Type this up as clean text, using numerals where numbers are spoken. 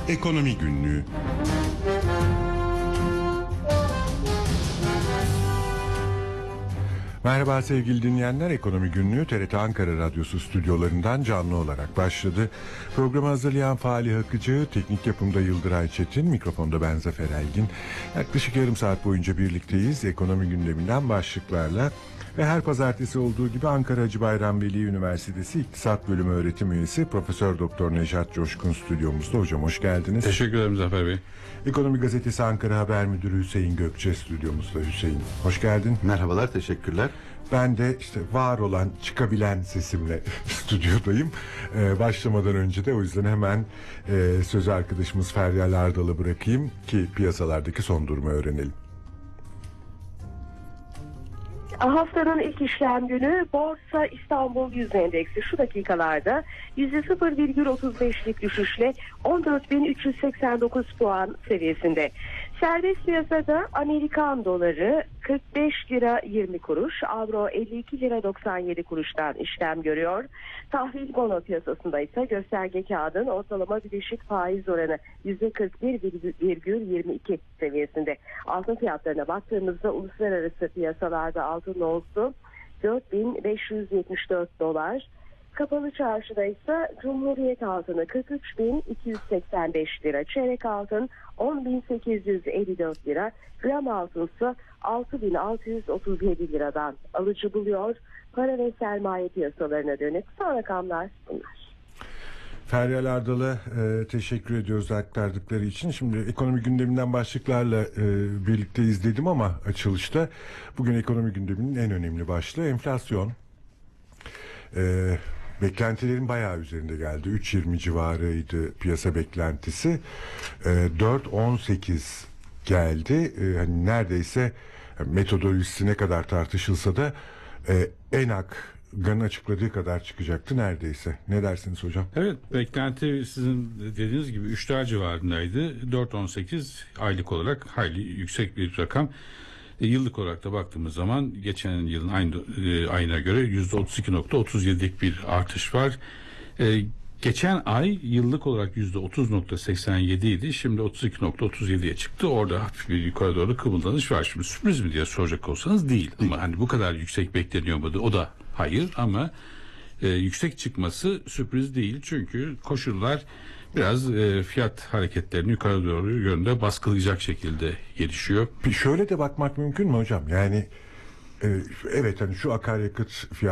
Ekonomi Günlüğü. Merhaba sevgili dinleyenler, Ekonomi Günlüğü TRT Ankara Radyosu stüdyolarından canlı olarak başladı. Programı hazırlayan Fahri Akıcı, teknik yapımda Yıldıray Çetin, mikrofonda ben Zafer Elgin. Yaklaşık yarım saat boyunca birlikteyiz ekonomi gündeminden başlıklarla. Ve her pazartesi olduğu gibi Ankara Hacı Bayram Veli Üniversitesi İktisat Bölümü öğretim üyesi Profesör Doktor Nejat Coşkun stüdyomuzda. Hocam hoş geldiniz. Teşekkür ederim Zafer Bey. Ekonomi Gazetesi Ankara Haber Müdürü Hüseyin Gökçe stüdyomuzda. Hüseyin hoş geldin. Merhabalar, teşekkürler. Ben de işte var olan, çıkabilen sesimle stüdyodayım. Başlamadan önce de o yüzden hemen sözü arkadaşımız Feryal Ardal'a bırakayım ki piyasalardaki son durumu öğrenelim. Haftanın ilk işlem günü Borsa İstanbul Yüz Endeksi şu dakikalarda %0,35'lik düşüşle 14.389 puan seviyesinde. Serbest piyasada Amerikan doları 45 lira 20 kuruş, avro 52 lira 97 kuruştan işlem görüyor. Tahvil bono piyasasında ise gösterge kağıdın ortalama bileşik faiz oranı %41,22 seviyesinde. Altın fiyatlarına baktığımızda uluslararası piyasalarda altın olsu 4.574 dolar. Kapalı çarşıda ise Cumhuriyet altını 43.285 lira, çeyrek altın 10.854 lira, gram altın ise 6.637 liradan alıcı buluyor. Para ve sermaye piyasalarına dönük son rakamlar bunlar. Feryal Ardal'a teşekkür ediyoruz aktardıkları için. Şimdi ekonomi gündeminden başlıklarla birlikte izledim ama açılışta bugün ekonomi gündeminin en önemli başlığı enflasyon. Beklentilerin bayağı üzerinde geldi. 3.20 civarıydı piyasa beklentisi. 4.18 geldi. Hani neredeyse metodolojisi ne kadar tartışılsa da ENAK'ın açıkladığı kadar çıkacaktı neredeyse. Ne dersiniz hocam? Evet, beklenti sizin dediğiniz gibi 3'ler civarındaydı. 4.18 aylık olarak hayli yüksek bir rakam. Yıllık olarak da baktığımız zaman geçen yılın aynı ayına göre %32.37'lik bir artış var. Geçen ay yıllık olarak %30.87 idi. Şimdi 32.37'ye çıktı. Orada hafif bir yukarı doğru kıvıldanış var. Şimdi sürpriz mi diye soracak olsanız değil. Ama hani bu kadar yüksek bekleniyor muydu? O da hayır ama yüksek çıkması sürpriz değil. Çünkü koşullar biraz fiyat hareketlerini yukarı doğru yönde baskılayacak şekilde gelişiyor. Şöyle de bakmak mümkün mü hocam? Yani evet, hani şu akaryakıt fiyatı